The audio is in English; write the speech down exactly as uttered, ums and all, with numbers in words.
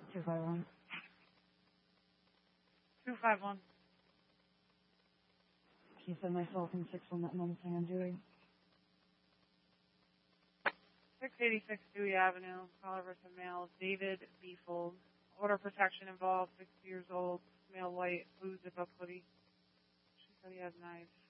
two five one. two five one. Can you send myself in six on that number thing I'm doing? six eighty-six Dewey Avenue, caller versus male, David Beefold. Order protection involved, sixty years old, male white, blue zip-up hoodie. She said he has knives.